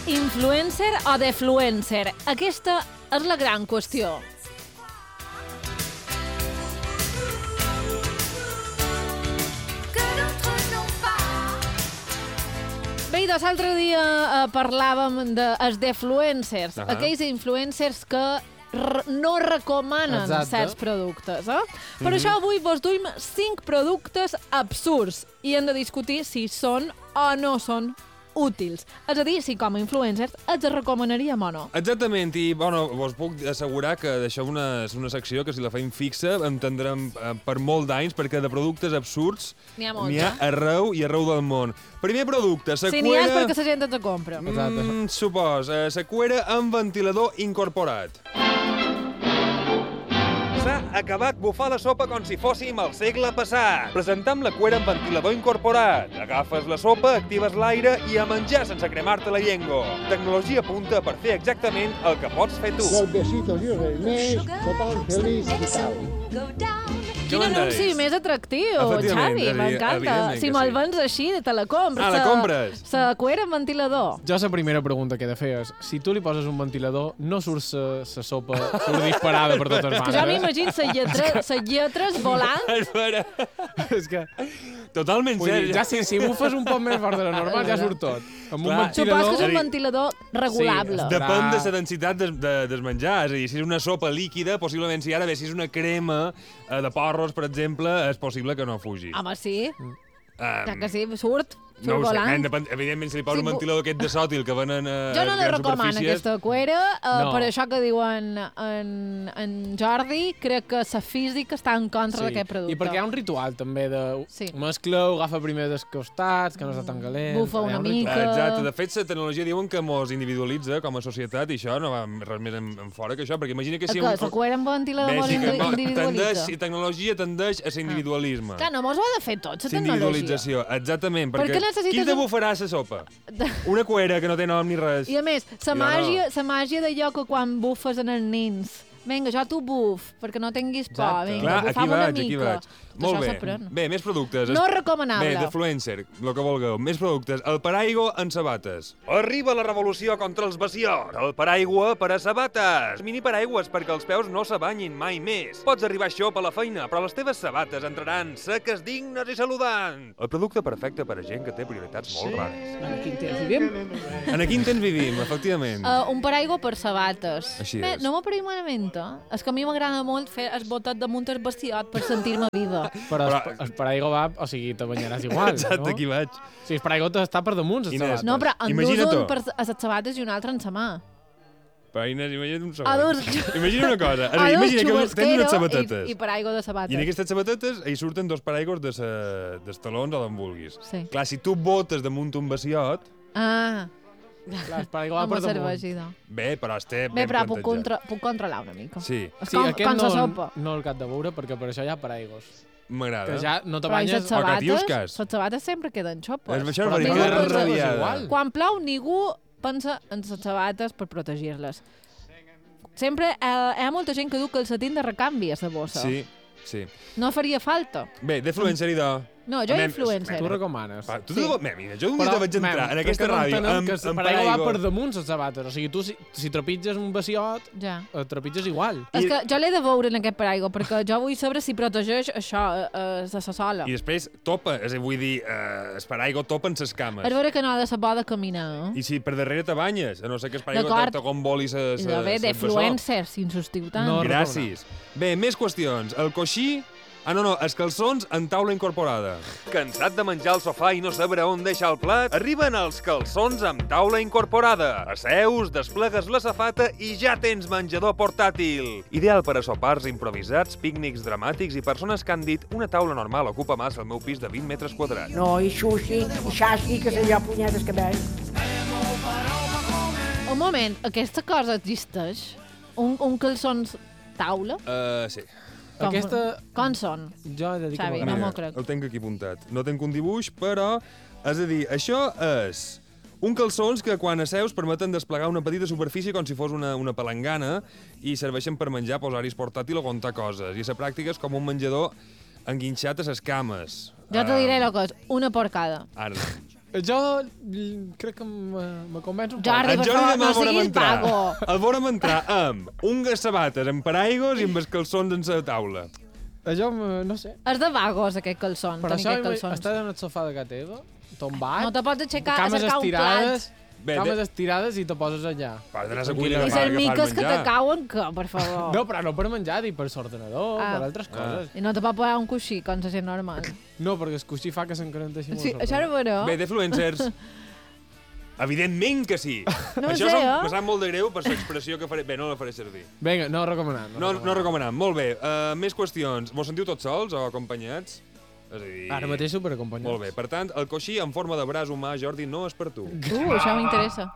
influencer o defluencer? Aquesta és la gran qüestió. Bé, doncs l'altre dia parlàvem dels defluencers, aquells influencers que no recomanen certs productes. Per això avui vos duim 5 productes absurds i hem de discutir si són o no són útils. És a dir, si com a influencers els recomanaríem o no. Exactament, i vos puc assegurar que això és una secció que si la feim fixa en tindrem per molt d'anys, perquè de productes absurds n'hi ha molts, n'hi ha arreu i arreu del món. Primer producte, si n'hi ha és perquè la gent els compra. Supos, la cuera amb ventilador incorporat. S'ha acabat bufar la sopa com si fóssim al segle passat. Presentam la cuera amb ventilador incorporat. Agafes la sopa, actives l'aire i a menjar sense cremar-te la llengua. Tecnologia punta per fer exactament el que pots fer tu. Dos besitos i res més, total feliç i tal. Quin anunci més atractiu, Xavi, m'encanta. Si me'l vens així, te la compres. La compres? La cuera amb ventilador. Jo la primera pregunta que he de fer és, si tu li poses un ventilador, no surt la sopa disparada per totes bandes? Jo m'imagino les lletres volant. Espera. És que... Totalment seri. Ja si bufes un poc més fort de la normal, ja surt tot. Amb un ventilador... Supos que és un ventilador regulable. Sí, depèn de la densitat del menjar. És a dir, si és una sopa líquida, possiblement si és una crema de porros, per exemple, és possible que no fugi. Home, sí. Ja que sí, surt. No ho sé, evidentment si li posa un ventilador aquest de sòtil que venen a jo no la recomano, aquesta cuera. Per això que diuen en Jordi, crec que la física està en contra d'aquest producte. I perquè hi ha un ritual també de mescleu, agafa primer dels costats, que no està tan calent. Bufa una mica. Exacte, de fet la tecnologia diuen que mos individualitza com a societat i això no va res més en fora que això, perquè imagina que si... La cuera amb ventilador individualitza. Si tecnologia tendeix a l'individualisme. Clar, no mos ho ha de fer tot, la tecnologia. Individualització, exactament, perquè qui te bufarà la sopa? Una cuera que no té nom ni res. I a més, la màgia d'allò que quan bufes en els nins, vinga, jo t'ho buf, perquè no tinguis por, vinga, bufam una mica. Aquí vaig. Molt bé. Bé, més productes. No recomanable. Bé, defluencer, el que vulgueu. Més productes. El paraigua en sabates. Arriba la revolució contra els vaciots. El paraigua per a sabates. Mini paraigües perquè els peus no s'abanyin mai més. Pots arribar a xop a la feina, però les teves sabates entraran seques, dignes i saludants. El producte perfecte per a gent que té prioritats molt rares. En quin temps vivim? En quin temps vivim, efectivament. Un paraigua per sabates. Així és. No m'apareix malament, és que a mi m'agrada molt fer el botet damunt el vestiot per sentir-me viva. Però el paraigua va, o sigui, te banyaràs igual, Exacte, aquí vaig. O sigui, el paraigua està per damunt, les sabates. No, però en dus un per a les sabates i un altre en sa mà. Però Inés, imagina't un segon. Imagina una cosa. Imagina que tens unes sabatetes. I paraigua de sabates. I en aquestes sabatetes hi surten dos paraigües dels talons o d'on vulguis. Sí. Clar, si tu botes damunt un vasiot... Clar, el paraigua va per damunt. Bé, però està ben però plantejat. puc controlar una mica. Sí. Com la sopa. No el cap de veure, perquè per això hi ha paraigües. M'agrada. Que ja no te banyes o catiusques. Les sabates sempre queden xopes. Això és veritat. Quan plou, ningú pensa en les sabates per protegir-les. Sempre hi ha molta gent que diu que el setín de recanvi a la bossa. Sí. No faria falta. Bé, defluencer i de... No, jo influencer. Tu recomanes. Mira, jo un dia vaig entrar en aquesta ràdio amb paraigua va per damunt les sabates. O sigui, tu si trepitges un vasiot, trepitges igual. És que jo l'he de veure en aquest paraigua, perquè jo vull saber si protegeix això, la sola. I després topa, és a dir, vull dir, el paraigua topa en ses cames. És veure que no ha de ser bo de caminar. I si per darrere te banyes, a no ser que el paraigua t'agomboli ses bessons. Bé, defluencer, si insistiu tant. Gràcies. Bé, més qüestions. El coixí... no, els calçons en taula incorporada. Cansat de menjar al sofà i no saber on deixar el plat? Arriben els calçons amb taula incorporada. Asseus, desplegues la safata i ja tens menjador portàtil. Ideal per a sopars improvisats, pícnics dramàtics i persones que han dit una taula normal ocupa massa el meu pis de 20 metres quadrats. No, i sushi, i xaxi, que se li ha punyetes que veig. Un moment, aquesta cosa existeix? Un calçons taula? Sí. Com són? Jo he de dir Xavi, no m'ho crec. El tinc aquí apuntat. No tinc un dibuix, però... És a dir, això és un calçons que quan asseus permeten desplegar una petita superfície com si fos una palangana i serveixen per menjar, posar-hi portàtil o aguantar coses. I a la pràctica és com un menjador enguinxat a les cames. Jo te diré una cosa, una porcada. Ara. Jo crec que me convenç un poc. Jordi, per favor, no siguis vago. El veurem entrar amb un sabates amb paraigos i amb els calçons en la taula. Això, no sé. És de vagos, aquest calçon. Per això calçons. estàs en el sofà de casa teva, tombat, No te pots aixecar a cames cercar un estirades, plat. cames estirades i te poses allà. Has d'anar a la cuina I agafar les miques que te menjar. cauen, que, per favor. No, però no per menjar, dic per l'ordenador, per altres coses. I no te pot posar un coixí, com la gent normal. No, perquè el coixí fa que s'encarenteixi molt. Sí, això era bueno. Bé, d'influencers. Evidentment que sí. No Això sé, me sap molt de greu per l'expressió que faré. Bé, no la faré servir. Vinga, no recomanant. No recomanant. Molt bé. Més qüestions. Vos sentiu tots sols o acompanyats? És a dir... Ara mateix superacompanyats. Molt bé. Per tant, el coixí en forma de braç humà, Jordi, no és per tu. Això m'interessa.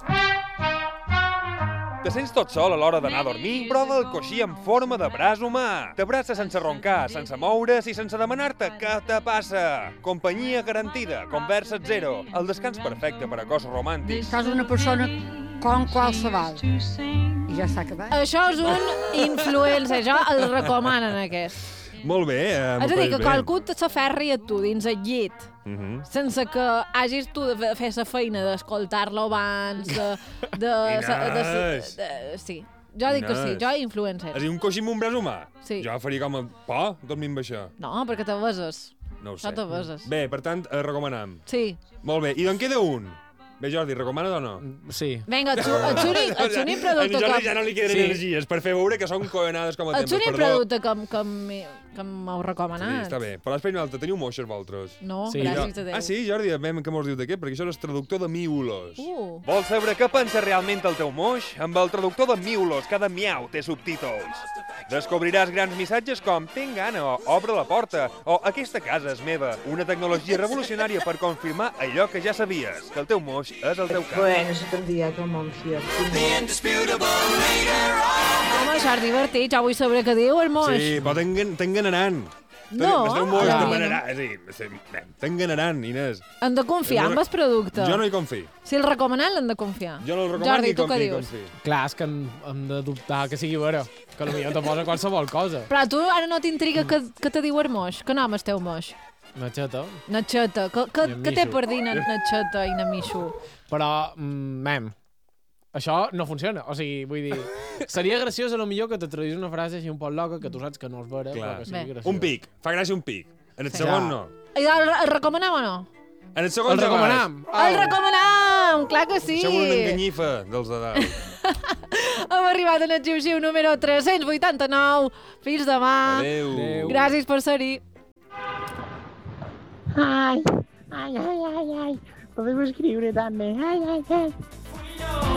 Te sents tot sol a l'hora d'anar a dormir? Prova el coixí en forma de braç humà. T'abraça sense roncar, sense moure's i sense demanar-te què te passa. Companyia garantida, conversa zero, el descans perfecte per a cossos romàntics. Estàs una persona com qualsevol. I ja s'ha acabat. Això és un influencer, jo el recomanen aquest. Molt bé, És a dir, que qualcú s'aferri a tu dins el llit, sense que hagis tu de fer la feina d'escoltar-lo abans, sí. Jo dic que sí, jo influencer. És a dir, un coixí amb un braç humà? Sí. Jo faria com a por dormir amb això. No, perquè te beses. No ho sé. Això te beses. Bé, per tant, recomanam. Sí. Molt bé, i d'on queda un? Bé, Jordi, recomana o no? Sí. Vinga, et únic producte Jordi que... ja no li queden energies per fer veure que són coenades com a Et temps. únic Perdó. producte que m'heu recomanat. Sí, està bé. Però després un altre. Teniu moixes, vosaltres? No, Sí. gràcies a Déu. Ah, sí, Jordi? Veiem què mos diu d'aquest, perquè això és el traductor de miulos. Vols saber què pensa realment el teu moix? Amb el traductor de miulos, cada miau té subtítols. Descobriràs grans missatges com «Tenc gana» o «Obre la porta» o «Aquesta casa és meva». Una tecnologia revolucionària per confirmar allò que ja sabies, que el teu moix és el teu cap. Bueno, se t'envia com un fiat. Home, això és divertit, ja vull saber què diu el moix. Sí, però t'enganaran. No, el teu moix no. demanarà. És a dir, t'enganaran, Inés. Hem de confiar en el producte. Jo no hi confio. Si el recomanen, l'hem de confiar. Jo no el recomano Jordi, ni tu què confio. dius? Clar, és que hem de dubtar que sigui vera. Que potser te posa qualsevol cosa. Però a tu ara no t'intriga que te diu el moix? Que nom és teu moix? Natxeta. Natxeta. Què té Namisho. per dir Natxeta i Namisho? Però, això no funciona. O sigui, vull dir, seria graciós a lo millor que te traduís una frase així un poc loca que tu saps que no és vera, però que sigui Bé. graciós. Un pic. Fa gràcia un pic. En el segon no. I el recomanem o no? En el segon El recomanam. El recomanem! Clar que sí! Som una enganyifa dels de dalt. Hem arribat en el xiu-xiu número 389. Fins demà. Adéu. Adéu. Gràcies per ser-hi. Ai, ai, ai, ai, ai. Podem escriure també. Ai, ai, ai.